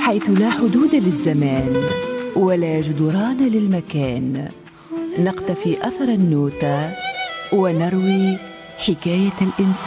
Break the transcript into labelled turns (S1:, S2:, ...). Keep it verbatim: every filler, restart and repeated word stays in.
S1: حيث لا حدود للزمان ولا جدران للمكان، نقتفي أثر النوتة ونروي حكاية الإنسان.